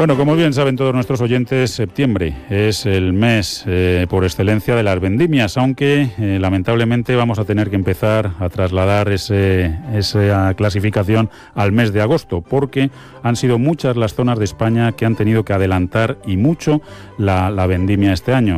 Bueno, como bien saben todos nuestros oyentes, septiembre es el mes por excelencia de las vendimias, aunque lamentablemente vamos a tener que empezar a trasladar esa clasificación al mes de agosto, porque han sido muchas las zonas de España que han tenido que adelantar y mucho la vendimia este año.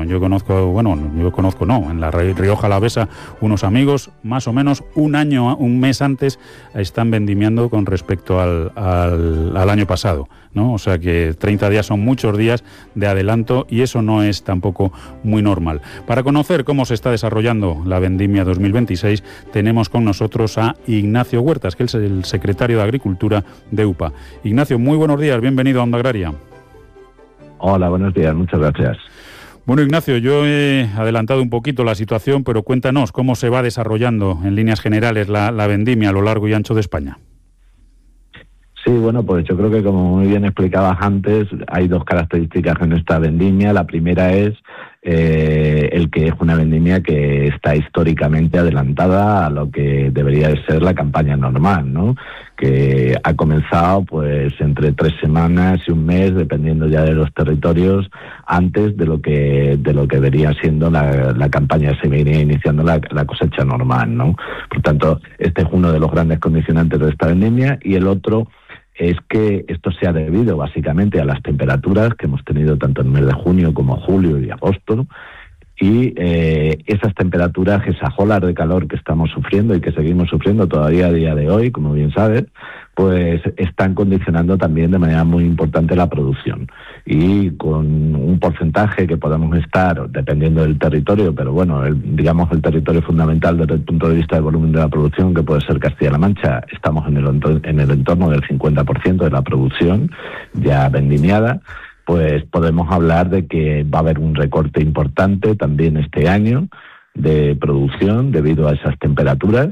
En la Rioja Alavesa unos amigos más o menos un mes antes están vendimiando con respecto al año pasado, ¿no? O sea que 30 días son muchos días de adelanto y eso no es tampoco muy normal. Para conocer cómo se está desarrollando la vendimia 2026, tenemos con nosotros a Ignacio Huertas, que es el secretario de Agricultura de UPA. Ignacio, muy buenos días, bienvenido a Onda Agraria. Hola, buenos días, muchas gracias. Bueno, Ignacio, yo he adelantado un poquito la situación, pero cuéntanos cómo se va desarrollando en líneas generales la vendimia a lo largo y ancho de España. Sí, bueno, pues yo creo que como muy bien explicabas antes, hay dos características en esta vendimia. La primera es el que es una vendimia que está históricamente adelantada a lo que debería de ser la campaña normal, ¿no? Que ha comenzado pues entre 3 semanas y un mes, dependiendo ya de los territorios, antes de lo que vería siendo la campaña, se venía iniciando la cosecha normal, ¿no? Por tanto, este es uno de los grandes condicionantes de esta vendimia, y el otro es que esto se ha debido básicamente a las temperaturas que hemos tenido tanto en el mes de junio como julio y agosto, ¿no? Y esas temperaturas, esas olas de calor que estamos sufriendo y que seguimos sufriendo todavía a día de hoy, como bien sabes, pues están condicionando también de manera muy importante la producción. Y con un porcentaje que podemos estar, dependiendo del territorio, pero bueno, el territorio fundamental desde el punto de vista del volumen de la producción, que puede ser Castilla-La Mancha, estamos en el entorno del 50% de la producción ya vendimiada. Pues podemos hablar de que va a haber un recorte importante también este año de producción debido a esas temperaturas,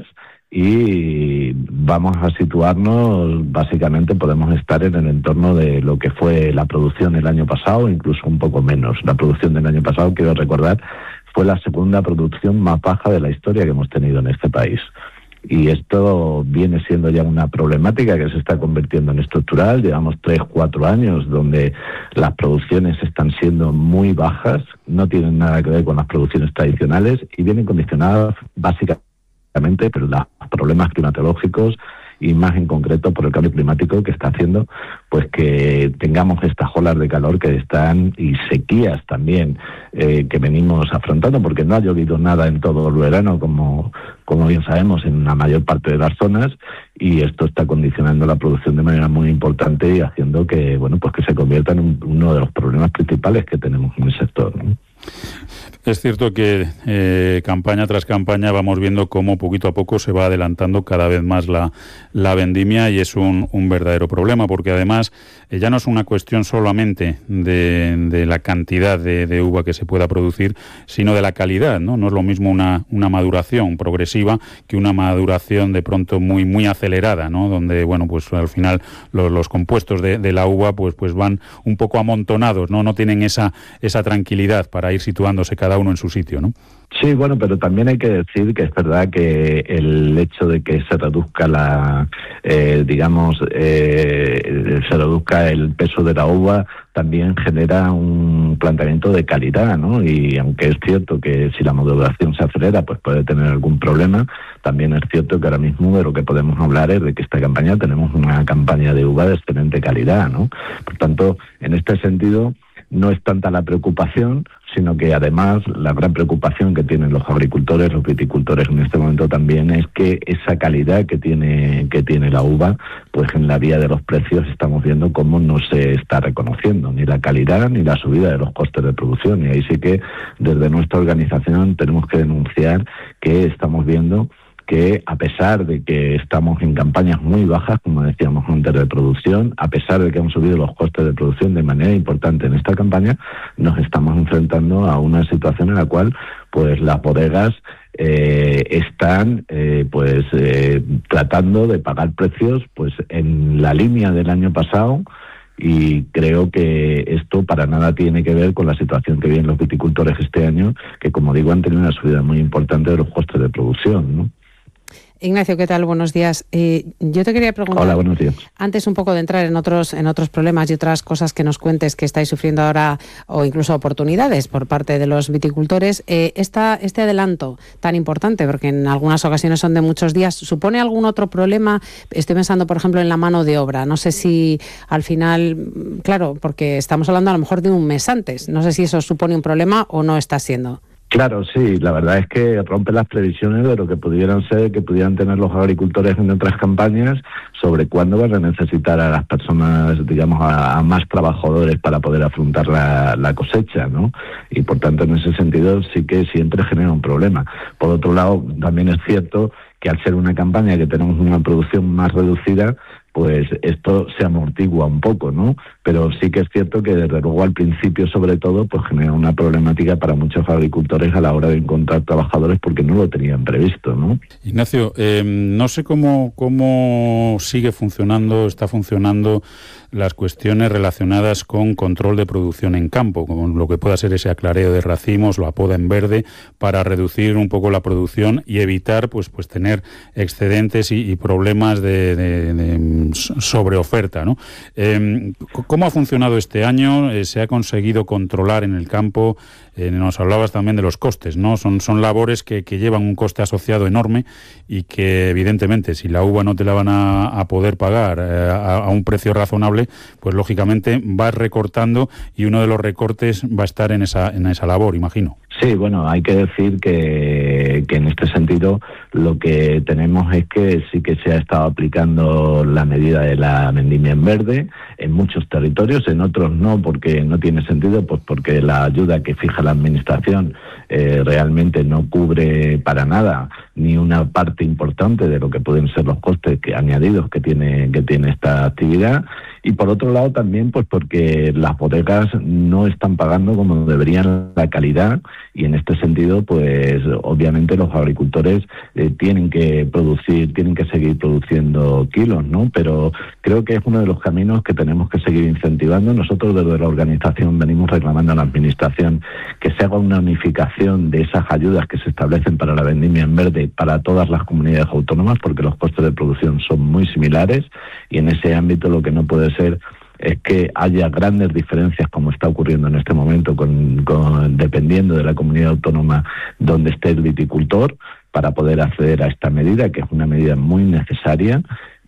y vamos a situarnos, básicamente podemos estar en el entorno de lo que fue la producción el año pasado, incluso un poco menos. La producción del año pasado, quiero recordar, fue la segunda producción más baja de la historia que hemos tenido en este país. Y esto viene siendo ya una problemática que se está convirtiendo en estructural. Llevamos 3-4 años donde las producciones están siendo muy bajas, no tienen nada que ver con las producciones tradicionales y vienen condicionadas básicamente por los problemas climatológicos y más en concreto por el cambio climático, que está haciendo pues que tengamos estas olas de calor que están, y sequías también que venimos afrontando, porque no ha llovido nada en todo el verano, como bien sabemos, en la mayor parte de las zonas, y esto está condicionando la producción de manera muy importante y haciendo que que se convierta en uno de los problemas principales que tenemos en el sector, ¿no? Es cierto que campaña tras campaña vamos viendo cómo poquito a poco se va adelantando cada vez más la vendimia, y es un verdadero problema, porque además ya no es una cuestión solamente de la cantidad de uva que se pueda producir, sino de la calidad, ¿no? No es lo mismo una maduración progresiva que una maduración de pronto muy, muy acelerada, ¿no? Donde, pues al final los compuestos de la uva pues van un poco amontonados, ¿no? No tienen esa tranquilidad para ir situándose cada uno en su sitio, ¿no? Sí, pero también hay que decir que es verdad que el hecho de que se reduzca se reduzca el peso de la uva también genera un planteamiento de calidad, ¿no? Y aunque es cierto que si la maduración se acelera, pues puede tener algún problema, también es cierto que ahora mismo de lo que podemos hablar es de que esta campaña tenemos una campaña de uva de excelente calidad, ¿no? Por tanto, en este sentido, no es tanta la preocupación, sino que además la gran preocupación que tienen los agricultores, los viticultores en este momento también, es que esa calidad que tiene la uva, pues en la vía de los precios estamos viendo cómo no se está reconociendo ni la calidad ni la subida de los costes de producción. Y ahí sí que desde nuestra organización tenemos que denunciar que estamos viendo que, a pesar de que estamos en campañas muy bajas, como decíamos antes, de producción, a pesar de que han subido los costes de producción de manera importante en esta campaña, nos estamos enfrentando a una situación en la cual pues las bodegas están tratando de pagar precios pues en la línea del año pasado, y creo que esto para nada tiene que ver con la situación que viven los viticultores este año, que, como digo, han tenido una subida muy importante de los costes de producción, ¿no? Ignacio, ¿qué tal? Buenos días. Yo te quería preguntar, hola, buenos días. Antes un poco de entrar en otros problemas y otras cosas que nos cuentes que estáis sufriendo ahora, o incluso oportunidades por parte de los viticultores, este adelanto tan importante, porque en algunas ocasiones son de muchos días, ¿supone algún otro problema? Estoy pensando, por ejemplo, en la mano de obra. No sé si al final, claro, porque estamos hablando a lo mejor de un mes antes, no sé si eso supone un problema o no está siendo. Claro, sí, la verdad es que rompe las previsiones de lo que pudieran tener los agricultores en otras campañas sobre cuándo van a necesitar a las personas, digamos, a más trabajadores para poder afrontar la cosecha, ¿no? Y por tanto, en ese sentido, sí que siempre genera un problema. Por otro lado, también es cierto que al ser una campaña que tenemos una producción más reducida, pues esto se amortigua un poco, ¿no? Pero sí que es cierto que desde luego al principio, sobre todo, pues genera una problemática para muchos agricultores a la hora de encontrar trabajadores porque no lo tenían previsto, ¿no? Ignacio, no sé cómo está funcionando las cuestiones relacionadas con control de producción en campo, con lo que pueda ser ese aclareo de racimos, la poda en verde, para reducir un poco la producción y evitar pues tener excedentes y problemas de sobreoferta, ¿no? ¿Cómo ha funcionado este año? ¿Se ha conseguido controlar en el campo? Nos hablabas también de los costes, ¿no? Son labores que llevan un coste asociado enorme y que evidentemente si la uva no te la van a poder pagar a un precio razonable, pues lógicamente vas recortando y uno de los recortes va a estar en esa labor, imagino. Sí, bueno, hay que decir que en este sentido lo que tenemos es que sí que se ha estado aplicando la medida de la vendimia en verde en muchos territorios, en otros no, porque no tiene sentido, pues porque la ayuda que fija la administración realmente no cubre para nada ni una parte importante de lo que pueden ser los costes añadidos que tiene esta actividad. Y por otro lado también pues porque las bodegas no están pagando como deberían la calidad, y en este sentido pues obviamente los agricultores tienen que seguir produciendo kilos, ¿no? Pero creo que es uno de los caminos que tenemos que seguir incentivando. Nosotros desde la organización venimos reclamando a la administración que se haga una unificación de esas ayudas que se establecen para la vendimia en verde para todas las comunidades autónomas, porque los costes de producción son muy similares, y en ese ámbito lo que no puede ser es que haya grandes diferencias como está ocurriendo en este momento dependiendo de la comunidad autónoma donde esté el viticultor, para poder acceder a esta medida, que es una medida muy necesaria.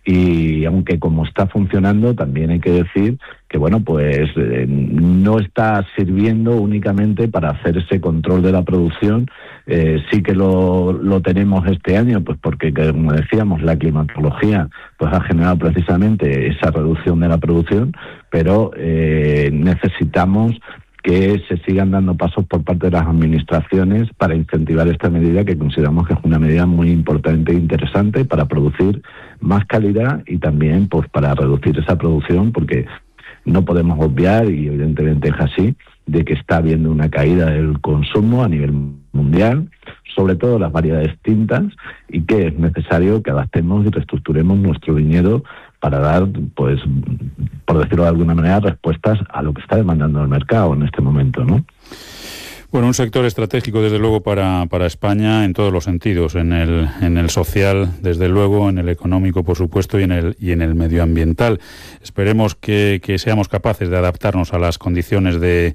Y aunque como está funcionando, también hay que decir que bueno, pues no está sirviendo únicamente para hacer ese control de la producción. Sí que lo tenemos este año, pues porque, como decíamos, la climatología pues ha generado precisamente esa reducción de la producción, pero necesitamos que se sigan dando pasos por parte de las administraciones para incentivar esta medida, que consideramos que es una medida muy importante e interesante para producir más calidad y también pues para reducir esa producción, porque no podemos obviar, y evidentemente es así, de que está habiendo una caída del consumo a nivel mundial, sobre todo las variedades tintas, y que es necesario que adaptemos y reestructuremos nuestro viñedo para dar, pues, por decirlo de alguna manera, respuestas a lo que está demandando el mercado en este momento, ¿no? Bueno, un sector estratégico, desde luego, para España en todos los sentidos, en el social, desde luego, en el económico, por supuesto, y en el medioambiental. Esperemos que seamos capaces de adaptarnos a las condiciones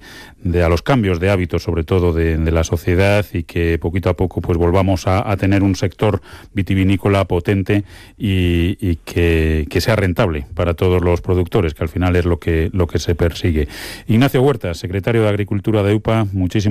a los cambios de hábitos, sobre todo de la sociedad, y que poquito a poco pues volvamos a tener un sector vitivinícola potente y que sea rentable para todos los productores, que al final es lo que se persigue. Ignacio Huertas, secretario de Agricultura de UPA, muchísimas